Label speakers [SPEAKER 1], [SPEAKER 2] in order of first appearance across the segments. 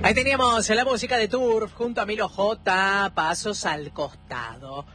[SPEAKER 1] Ahí teníamos la música de Turf junto a Milo J, Pasos al Costado.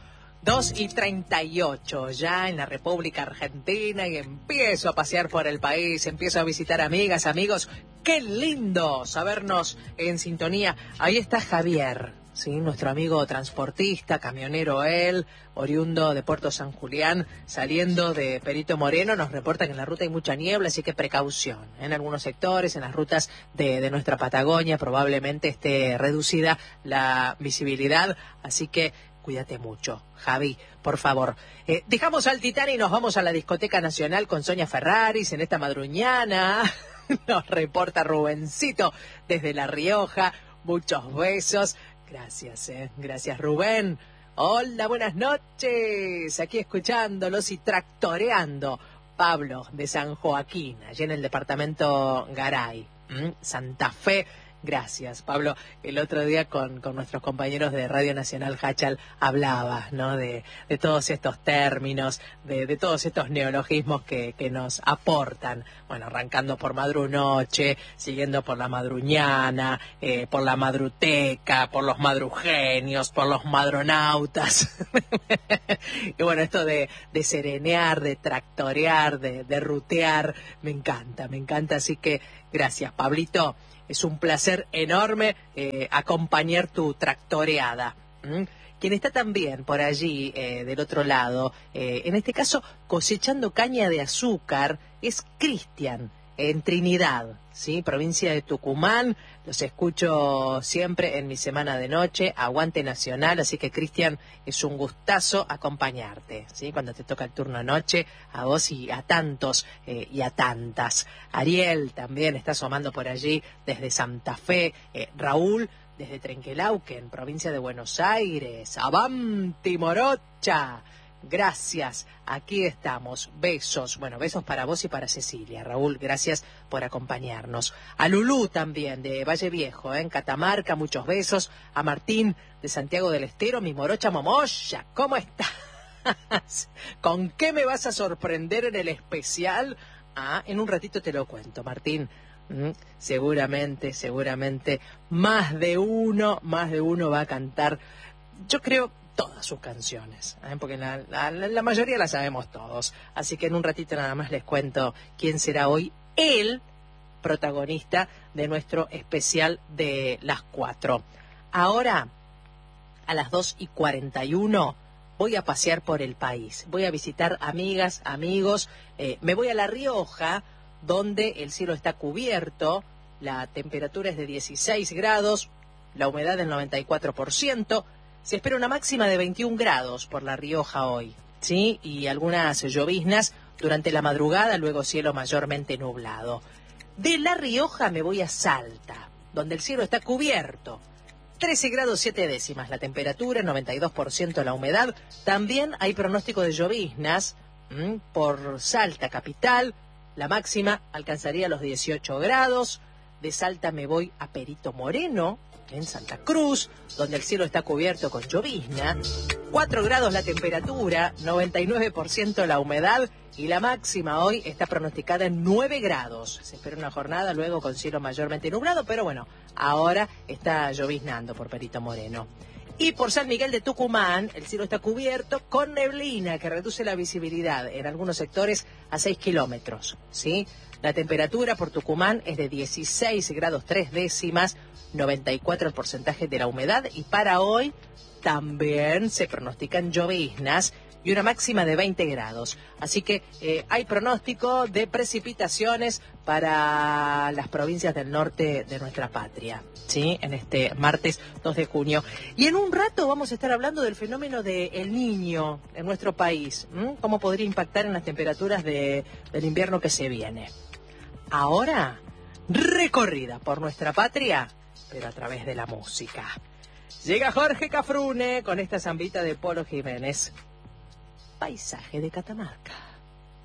[SPEAKER 1] 2:38 ya en la República Argentina y empiezo a pasear por el país, empiezo a visitar amigas, amigos. ¡Qué lindo sabernos en sintonía! Ahí está Javier, ¿sí? Nuestro amigo transportista, camionero él, oriundo de Puerto San Julián, saliendo de Perito Moreno, nos reporta que en la ruta hay mucha niebla, así que precaución. En algunos sectores, en las rutas de nuestra Patagonia, probablemente esté reducida la visibilidad, así que cuídate mucho, Javi, por favor. Dejamos al Titán y nos vamos a la Discoteca Nacional con Sonia Ferraris en esta madruñana. Nos reporta Rubencito desde La Rioja. Muchos besos. Gracias, gracias, Rubén. Hola, buenas noches. Aquí escuchándolos y tractoreando. Pablo de San Joaquín, allí en el departamento Garay, Santa Fe. Gracias, Pablo. El otro día con nuestros compañeros de Radio Nacional Hachal hablaba, ¿no? De todos estos términos, de todos estos neologismos que nos aportan. Bueno, arrancando por madrunoche, siguiendo por la madruñana, por la madruteca, por los madrugenios, por los madronautas. Y bueno, esto de serenear, de tractorear, de rutear, me encanta. Así que gracias, Pablito. Es un placer enorme acompañar tu tractoreada. Quien está también por allí, del otro lado, en este caso cosechando caña de azúcar, es Cristian, en Trinidad, ¿sí? Provincia de Tucumán. Los escucho siempre en mi semana de noche, Aguante Nacional, así que Cristian, es un gustazo acompañarte, ¿sí? Cuando te toca el turno noche, a vos y a tantos y a tantas. Ariel también está asomando por allí desde Santa Fe, Raúl desde Trenquelauquen, provincia de Buenos Aires, Avanti Morocha. Gracias, aquí estamos, besos, bueno, besos para vos y para Cecilia. Raúl, gracias por acompañarnos. A Lulú también, de Valle Viejo, en Catamarca, muchos besos. A Martín, de Santiago del Estero, mi morocha momoya, ¿cómo estás? ¿Con qué me vas a sorprender en el especial? En un ratito te lo cuento, Martín. Seguramente, más de uno va a cantar, yo creo, todas sus canciones, porque la mayoría la sabemos todos. Así que en un ratito nada más les cuento quién será hoy el protagonista de nuestro especial de las 4. Ahora, a las 2:41, voy a pasear por el país. Voy a visitar amigas, amigos. Me voy a La Rioja, donde el cielo está cubierto, la temperatura es de 16 grados, la humedad del 94%. Se espera una máxima de 21 grados por La Rioja hoy, ¿sí? Y algunas lloviznas durante la madrugada, luego cielo mayormente nublado. De La Rioja me voy a Salta, donde el cielo está cubierto. 13 grados 7 décimas la temperatura, 92% la humedad. También hay pronóstico de lloviznas por Salta capital. La máxima alcanzaría los 18 grados. De Salta me voy a Perito Moreno, en Santa Cruz, donde el cielo está cubierto con llovizna. 4 grados la temperatura, 99% la humedad y la máxima hoy está pronosticada en 9 grados. Se espera una jornada luego con cielo mayormente nublado, pero bueno, ahora está lloviznando por Perito Moreno. Y por San Miguel de Tucumán, el cielo está cubierto con neblina que reduce la visibilidad en algunos sectores a 6 kilómetros, ¿sí? La temperatura por Tucumán es de 16 grados 3 décimas, 94 el porcentaje de la humedad, y para hoy también se pronostican lloviznas y una máxima de 20 grados. Así que hay pronóstico de precipitaciones para las provincias del norte de nuestra patria, ¿sí? En este martes 2 de junio. Y en un rato vamos a estar hablando del fenómeno del Niño en nuestro país, cómo podría impactar en las temperaturas del invierno que se viene. Ahora, recorrida por nuestra patria, pero a través de la música. Llega Jorge Cafrune con esta zambita de Polo Jiménez. Paisaje de Catamarca.